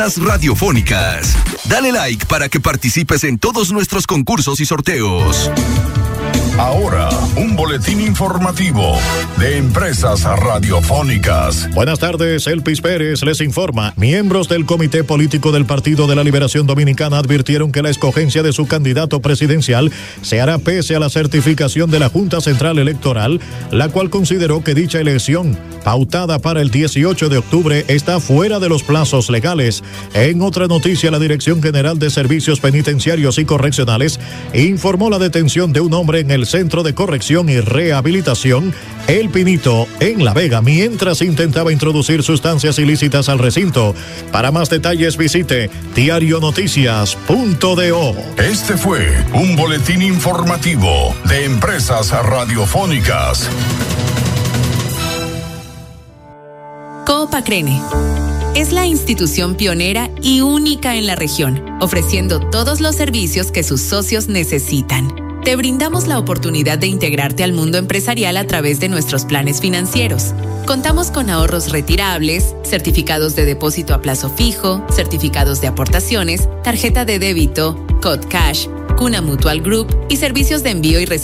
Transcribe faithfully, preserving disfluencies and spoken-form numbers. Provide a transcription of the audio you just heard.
Radiofónicas. Dale like para que participes en todos nuestros concursos y sorteos. Ahora, un boletín informativo de Empresas Radiofónicas. Buenas tardes, Elpis Pérez les informa. Miembros del Comité Político del Partido de la Liberación Dominicana advirtieron que la escogencia de su candidato presidencial se hará pese a la certificación de la Junta Central Electoral, la cual consideró que dicha elección, pautada para el dieciocho de octubre, está fuera de los plazos legales. En otra noticia, la Dirección General de Servicios Penitenciarios y Correccionales informó la detención de un hombre en el Centro de Corrección y Rehabilitación El Pinito, en La Vega, mientras intentaba introducir sustancias ilícitas al recinto. Para más detalles visite diario noticias punto do. Este fue un boletín informativo de Empresas Radiofónicas. Coop Acrene es la institución pionera y única en la región, ofreciendo todos los servicios que sus socios necesitan. Te brindamos la oportunidad de integrarte al mundo empresarial a través de nuestros planes financieros. Contamos con ahorros retirables, certificados de depósito a plazo fijo, certificados de aportaciones, tarjeta de débito, Code Cash, Cuna Mutual Group y servicios de envío y recepción